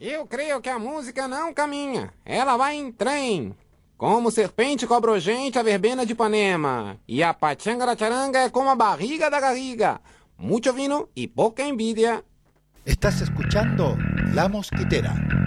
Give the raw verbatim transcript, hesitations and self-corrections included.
Eu creio que a música não caminha, ela vai em trem. Como serpente cobrojente a verbena de Ipanema. E a pachanga da charanga é como a barriga da garriga. Mucho vino y poca envidia. Estás escuchando La Mosquitera.